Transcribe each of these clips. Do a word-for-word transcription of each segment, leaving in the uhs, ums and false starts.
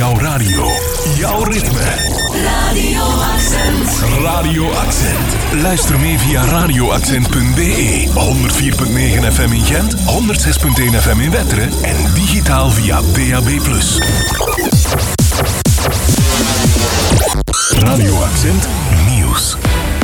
Jouw radio. Jouw ritme. Radio Accent. Radio Accent. Luister mee via radio accent punt b e. honderd vier komma negen F M in Gent, honderd zes komma één F M in Wetteren en digitaal via D A B plus. Radio Accent Nieuws.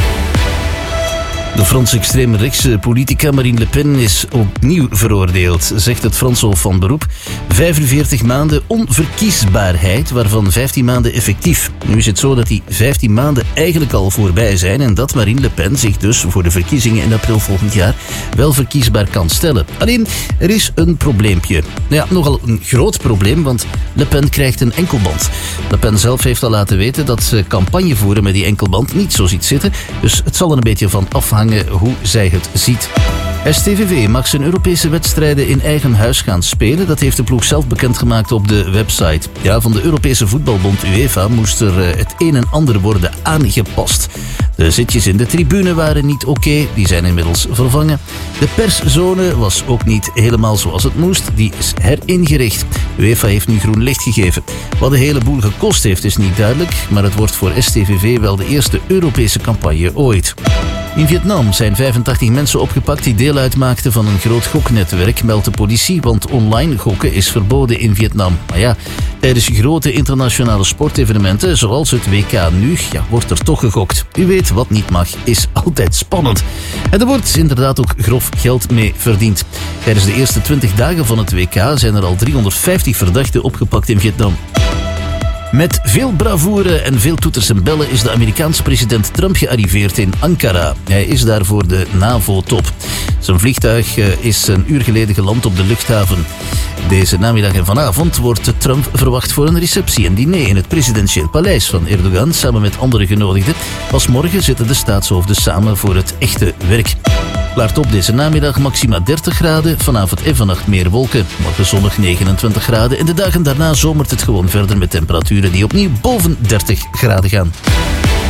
De Franse extreemrechtse politica Marine Le Pen is opnieuw veroordeeld, zegt het Franse Hof van Beroep. vijfenveertig maanden onverkiesbaarheid, waarvan vijftien maanden effectief. Nu is het zo dat die vijftien maanden eigenlijk al voorbij zijn en dat Marine Le Pen zich dus voor de verkiezingen in april volgend jaar wel verkiesbaar kan stellen. Alleen, er is een probleempje. Ja, nogal een groot probleem, want Le Pen krijgt een enkelband. Le Pen zelf heeft al laten weten dat ze campagne voeren met die enkelband niet zo ziet zitten, dus het zal er een beetje van afhangen hoe zij het ziet. S T V V mag zijn Europese wedstrijden in eigen huis gaan spelen. Dat heeft de ploeg zelf bekendgemaakt op de website. Ja, van de Europese voetbalbond UEFA moest er het een en ander worden aangepast. De zitjes in de tribune waren niet oké, die zijn inmiddels vervangen. De perszone was ook niet helemaal zoals het moest, die is heringericht. UEFA heeft nu groen licht gegeven. Wat de hele boel gekost heeft is niet duidelijk, maar het wordt voor S T V V wel de eerste Europese campagne ooit. In Vietnam zijn vijfentachtig mensen opgepakt die deel uitmaakten van een groot goknetwerk, meldt de politie, want online gokken is verboden in Vietnam. Maar ja, tijdens grote internationale sportevenementen, zoals het W K nu, ja, wordt er toch gegokt. U weet, wat niet mag, is altijd spannend. En er wordt inderdaad ook grof geld mee verdiend. Tijdens de eerste twintig dagen van het W K zijn er al driehonderdvijftig verdachten opgepakt in Vietnam. Met veel bravoure en veel toeters en bellen is de Amerikaanse president Trump gearriveerd in Ankara. Hij is daar voor de NAVO-top. Zijn vliegtuig is een uur geleden geland op de luchthaven. Deze namiddag en vanavond wordt Trump verwacht voor een receptie en diner in het presidentieel paleis van Erdogan samen met andere genodigden. Pas morgen zitten de staatshoofden samen voor het echte werk. Klaart op deze namiddag maxima dertig graden, vanavond en vannacht meer wolken. Morgen zonnig negenentwintig graden en de dagen daarna zomert het gewoon verder met temperaturen die opnieuw boven dertig graden gaan.